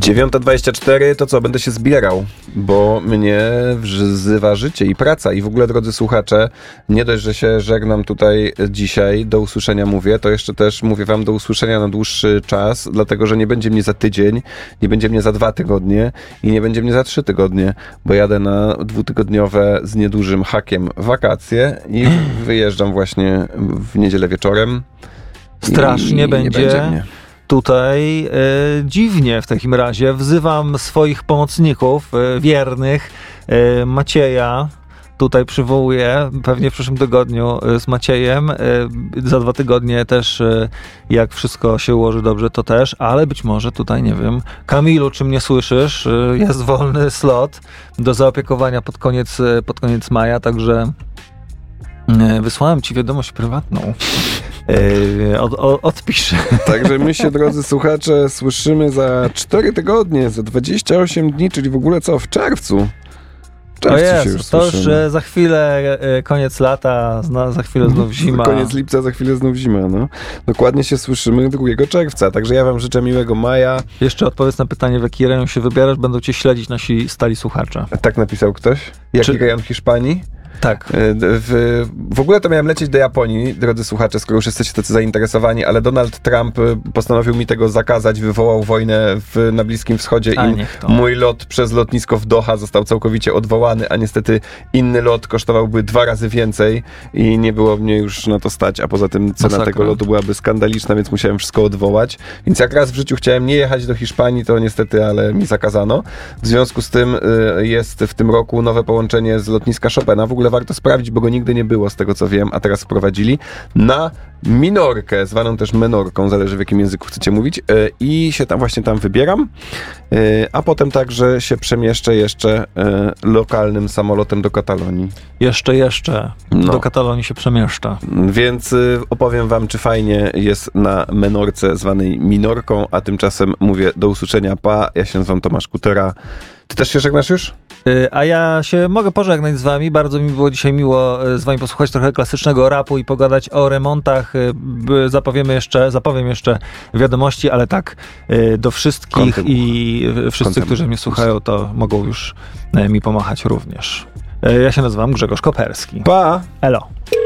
9:24, to co, będę się zbierał, bo mnie wzywa życie i praca. I w ogóle, drodzy słuchacze, nie dość, że się żegnam tutaj dzisiaj, do usłyszenia mówię, to jeszcze też mówię wam do usłyszenia na dłuższy czas, dlatego, że nie będzie mnie za tydzień, nie będzie mnie za 2 tygodnie i nie będzie mnie za 3 tygodnie, bo jadę na 2-tygodniowe z niedużym hakiem wakacje i wyjeżdżam właśnie w niedzielę wieczorem. Strasznie będzie tutaj dziwnie w takim razie. Wzywam swoich pomocników wiernych. Macieja tutaj przywołuję, pewnie w przyszłym tygodniu z Maciejem. Za 2 tygodnie też, jak wszystko się ułoży dobrze, to też, ale być może tutaj, nie wiem, Kamilu, czy mnie słyszysz? Jest wolny slot do zaopiekowania pod koniec maja, także wysłałem ci wiadomość prywatną. Odpisz. Także my się, drodzy słuchacze, słyszymy za 4 tygodnie, za 28 dni, czyli w ogóle co? W czerwcu. To już za chwilę koniec lata, za chwilę znów zima. Koniec lipca, za chwilę znów zima, no. Dokładnie się słyszymy 2 czerwca, także ja wam życzę miłego maja. Jeszcze odpowiedz na pytanie, w jaki rejon się wybierasz, będą cię śledzić nasi stali słuchacze. Tak napisał ktoś? Jaki rejon Hiszpanii? Tak. W ogóle to miałem lecieć do Japonii, drodzy słuchacze, skoro już jesteście tacy zainteresowani, ale Donald Trump postanowił mi tego zakazać, wywołał wojnę na Bliskim Wschodzie i mój lot przez lotnisko w Doha został całkowicie odwołany, a niestety inny lot kosztowałby 2 razy więcej i nie było mnie już na to stać, a poza tym cena tego lotu byłaby skandaliczna, więc musiałem wszystko odwołać. Więc jak raz w życiu chciałem nie jechać do Hiszpanii, to niestety, ale mi zakazano. W związku z tym jest w tym roku nowe połączenie z lotniska Chopina. W ogóle warto sprawdzić, bo go nigdy nie było, z tego co wiem, a teraz wprowadzili, na Minorkę, zwaną też Menorką, zależy w jakim języku chcecie mówić, i się tam wybieram, a potem także się przemieszczę jeszcze lokalnym samolotem do Katalonii. Jeszcze. Do Katalonii się przemieszcza. Więc opowiem wam, czy fajnie jest na Menorce zwanej Minorką, a tymczasem mówię do usłyszenia, pa, ja się nazywam Tomasz Kutera. Ty też się żegnasz już? A ja się mogę pożegnać z wami. Bardzo mi było dzisiaj miło z wami posłuchać trochę klasycznego rapu i pogadać o remontach. Zapowiem jeszcze wiadomości, ale tak do wszystkich i wszyscy, którzy mnie słuchają, to mogą już mi pomachać również. Ja się nazywam Grzegorz Koperski. Pa! Elo.